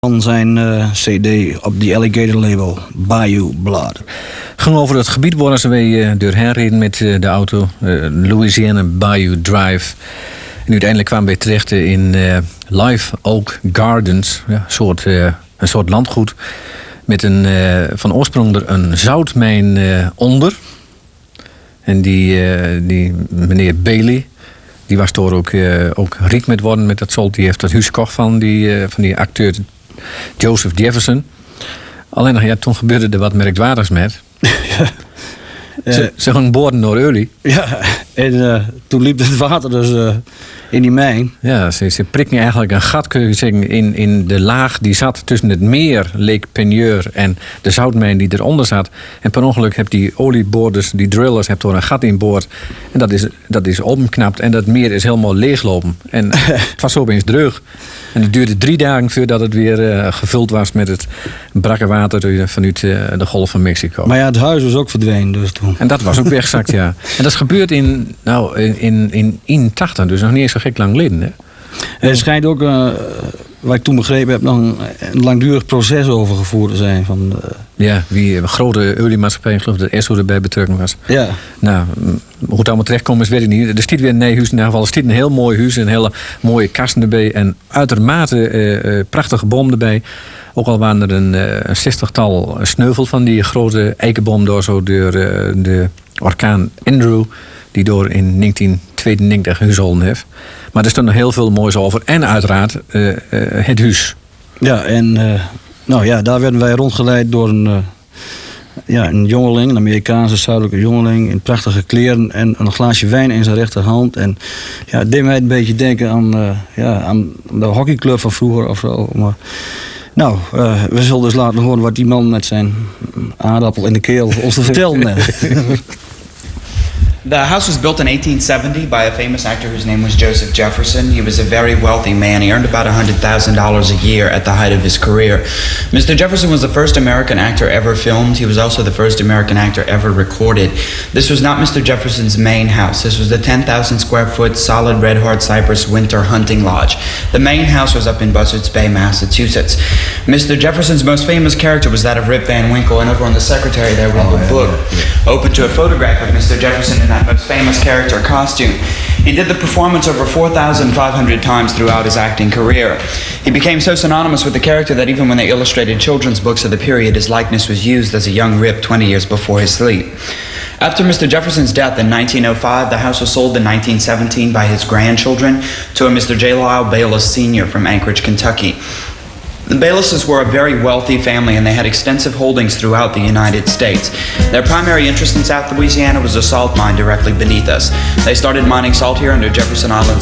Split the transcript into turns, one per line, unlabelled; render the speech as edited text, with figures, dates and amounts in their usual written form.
Van zijn cd op die Alligator label, Bayou Blood.
Ging over het gebied waar ze weer doorheen reden met de auto. Louisiana Bayou Drive. En uiteindelijk kwamen we terecht in Live Oak Gardens. Ja, een soort landgoed. Met van oorsprong er een zoutmijn onder. En die meneer Bailey, die was door ook riek met worden met dat zout. Die heeft dat huis gekocht van die acteur Joseph Jefferson. Alleen nog, ja, toen gebeurde er wat merkwaardigs met. Ze gingen boren door olie.
Ja, en toen liep het water dus in die mijn.
Ja, ze prikken eigenlijk een gat, kun je zeggen, in de laag die zat tussen het meer, Lake Peigneur, en de zoutmijn die eronder zat. En per ongeluk hebben die olieboorders, die drillers, door een gat inboord. En dat is opgeknapt en dat meer is helemaal leeglopen. En het was opeens dreug. En het duurde 3 dagen voordat het weer gevuld was met het brakke water vanuit de Golf van Mexico.
Maar ja, het huis was ook verdwenen dus toen.
En dat was ook weggezakt, ja. En dat is gebeurd in 81, dus nog niet eens zo gek lang geleden, hè?
Er schijnt ook, wat ik toen begrepen heb, nog een langdurig proces over gevoerd te zijn.
Ja, wie een grote oliemaatschappij, ik geloof dat ESSO erbij betrokken was.
Ja.
Nou, hoe het allemaal terechtkomt is, weet ik niet. Er stiet weer een nieuw huis, in ieder geval. Er stiet een heel mooi huis, een hele mooie kasten erbij. En uitermate prachtige boom erbij. Ook al waren er een 60-tal sneuvel van die grote eikenboom door de orkaan Andrew, die door in 1992 huishouden heeft. Maar er stond nog heel veel moois over. En uiteraard het huis.
Ja, en daar werden wij rondgeleid door een jongeling, een Amerikaanse zuidelijke jongeling, in prachtige kleren en een glaasje wijn in zijn rechterhand. En ja, het deed mij een beetje denken aan de hockeyclub van vroeger of zo. Maar, we zullen dus laten horen wat die man met zijn aardappel in de keel ons te vertellen heeft.
The house was built in 1870 by a famous actor whose name was Joseph Jefferson. He was a very wealthy man. He earned about $100,000 a year at the height of his career. Mr. Jefferson was the first American actor ever filmed. He was also the first American actor ever recorded. This was not Mr. Jefferson's main house. This was the 10,000 square foot solid red hard cypress winter hunting lodge. The main house was up in Buzzards Bay, Massachusetts. Mr. Jefferson's most famous character was that of Rip Van Winkle, and over on the secretary there we have a book open to a photograph of Mr. Jefferson in that most famous character costume. He did the performance over 4,500 times throughout his acting career. He became so synonymous with the character that even when they illustrated children's books of the period, his likeness was used as a young Rip 20 years before his sleep. After Mr. Jefferson's death in 1905, the house was sold in 1917 by his grandchildren to a Mr. J. Lyle Bayless Sr. from Anchorage, Kentucky. The Baylesses were a very wealthy family, and they had extensive holdings throughout the United States. Their primary interest in South Louisiana was a salt mine directly beneath us. They started mining salt here under Jefferson Island